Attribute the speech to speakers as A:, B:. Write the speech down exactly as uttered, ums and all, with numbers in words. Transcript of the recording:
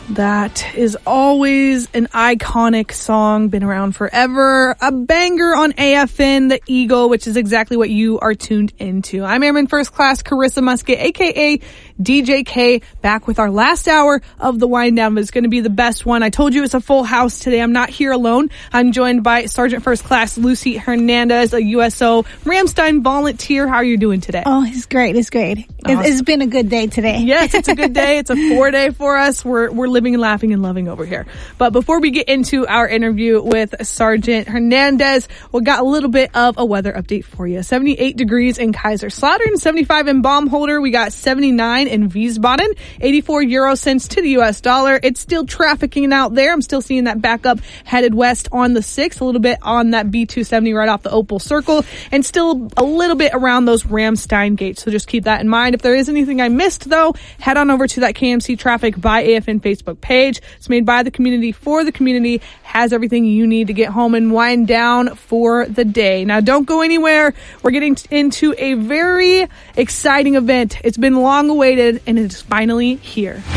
A: That is always an iconic song, been around forever. A banger on A F N, The Eagle, which is exactly what you are tuned into. I'm Airman First Class Carissa Musket, aka D J K, back with our last hour of the wind down. But it's going to be the best one. I told you it's a full house today. I'm not here alone. I'm joined by Sergeant First Class Lucy Hernandez, a U S O Ramstein volunteer. How are you doing today?
B: Oh, it's great. It's great.
A: Awesome.
B: It's, it's been a good day today.
A: Yes, it's a good day. It's a four day for us. We're we're living and laughing and loving over here. But before we get into our interview with Sergeant Hernandez, we got a little bit of a weather update for you. seventy-eight degrees in Kaiserslautern, seventy-five in Baumholder. We got seventy-nine in Wiesbaden, eighty-four euro cents to the U S dollar. It's still trafficking out there. I'm still seeing that back up headed west on the sixth, a little bit on that B two seventy right off the Opal Circle, and still a little bit around those Ramstein gates. So just keep that in mind. If there is anything I missed, though, head on over to that K M C Traffic by A F N Facebook page. It's made by the community for the community, has everything you need to get home and wind down for the day. Now, don't go anywhere. We're getting t- into a very exciting event. It's been long awaited, and it is finally here.